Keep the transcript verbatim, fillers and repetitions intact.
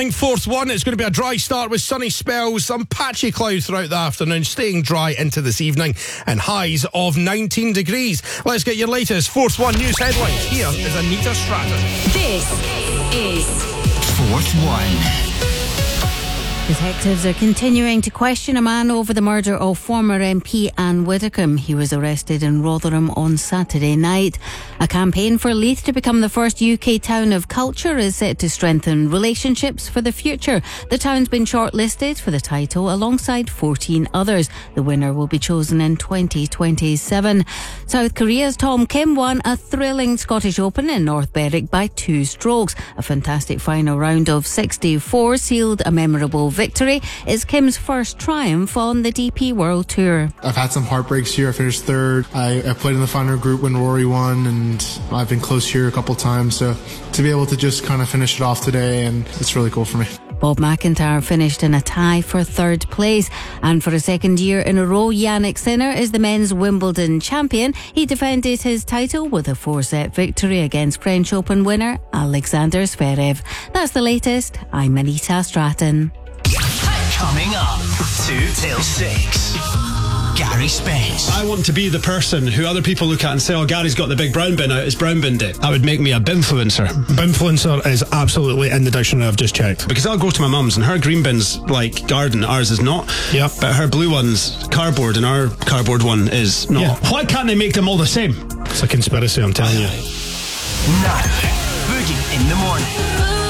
Fourth one, it's going to be a dry start with sunny spells, some patchy clouds throughout the afternoon, staying dry into this evening, and highs of nineteen degrees. Let's get your latest Fourth One news headlines. Here is Anita Stratton. This is Fourth One. Detectives are continuing to question a man over the murder of former M P Anne Widdecombe. He was arrested in Rotherham on Saturday night. A campaign for Leith to become the first U K town of culture is set to strengthen relationships for the future. The town's been shortlisted for the title alongside fourteen others. The winner will be chosen in twenty twenty-seven. South Korea's Tom Kim won a thrilling Scottish Open in North Berwick by two strokes. A fantastic final round of sixty-four sealed a memorable victory. It's Kim's first triumph on the D P World Tour. I've had some heartbreaks here. I finished third. I, I played in the final group when Rory won, and I've been close here a couple times. So to be able to just kind of finish it off today, and it's really cool for me. Bob McIntyre finished in a tie for third place. And for a second year in a row, Jannik Sinner is the men's Wimbledon champion. He defended his title with a four-set victory against French Open winner Alexander Zverev. That's the latest. I'm Anita Stratton. Coming up, two till six. Gary Spence. I want to be the person who other people look at and say, oh, Gary's got the big brown bin out, it's brown bin day. That would make me a binfluencer. Binfluencer is absolutely in the dictionary I've just checked. Because I'll go to my mum's and her green bin's like garden, ours is not. Yeah. But her blue one's cardboard and our cardboard one is not. Yeah. Why can't they make them all the same? It's a conspiracy, I'm telling you. Now, Boogie in the morning.